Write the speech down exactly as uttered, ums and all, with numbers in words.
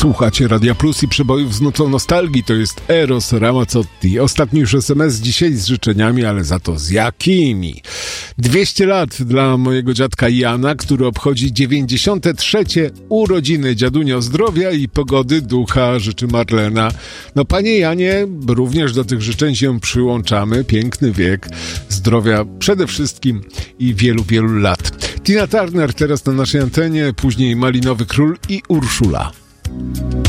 Słuchacie Radia Plus i przebojów z nocą nostalgii. To jest Eros Ramazzotti. Ostatni już es em es dzisiaj z życzeniami, ale za to z jakimi? dwieście lat dla mojego dziadka Jana, który obchodzi dziewięćdziesiąte trzecie urodziny. Dziadunio, zdrowia i pogody ducha życzy Marlena. No panie Janie, również do tych życzeń się przyłączamy. Piękny wiek, zdrowia przede wszystkim i wielu, wielu lat. Tina Turner teraz na naszej antenie, później Malinowy Król i Urszula.